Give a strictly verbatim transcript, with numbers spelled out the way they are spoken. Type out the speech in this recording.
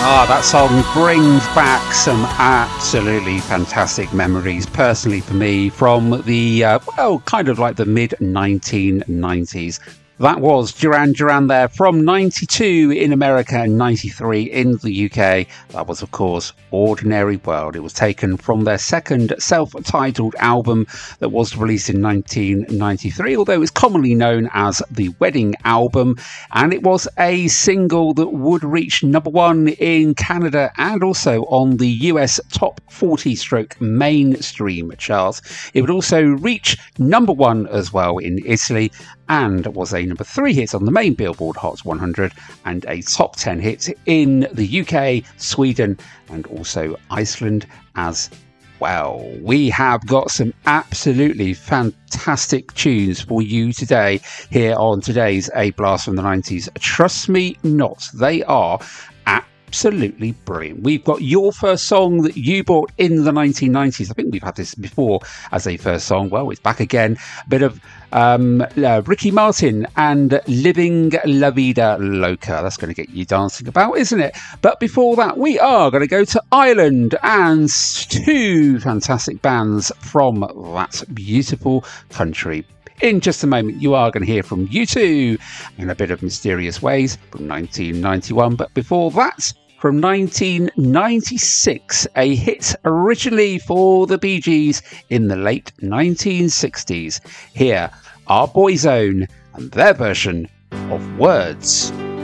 Ah, that song brings back some absolutely fantastic memories, personally for me, from the, uh, well, kind of like the mid nineteen nineties. That was Duran Duran there from ninety-two in America and ninety-three in the U K. That was, of course, Ordinary World. It was taken from their second self-titled album that was released in nineteen ninety-three, although it's commonly known as the Wedding Album. And it was a single that would reach number one in Canada and also on the U S top forty stroke mainstream charts. It would also reach number one as well in Italy and was a number three hit on the main Billboard Hot one hundred and a top ten hit in the U K, Sweden and also Iceland as well. We have got some absolutely fantastic tunes for you today here on today's A Blast from the nineties. Trust me not, they are absolutely brilliant. We've got your first song that you bought in the nineteen nineties. I think we've had this before as a first song. Well, it's back again. A bit of um, uh, Ricky Martin and Living La Vida Loca. That's going to get you dancing about, isn't it? But before that, we are going to go to Ireland and two fantastic bands from that beautiful country. In just a moment, you are going to hear from U two in a bit of Mysterious Ways from nineteen ninety-one. But before that, from nineteen ninety-six, a hit originally for the Bee Gees in the late nineteen sixties. Here are Boyzone and their version of Words.